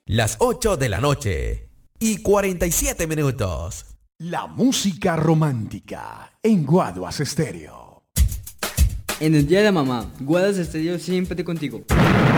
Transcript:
Las 8 de la noche y 47 minutos. La música romántica en Guaduas Estéreo. En el día de la mamá, Guaduas Estéreo siempre contigo.